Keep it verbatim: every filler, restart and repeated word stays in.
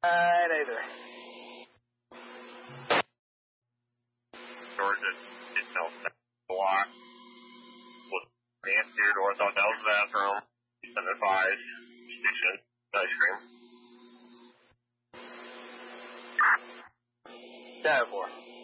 Alright, either. George didn't know block. Was the answer door, thought that was the bathroom. seven five, station, ice cream. Tower four.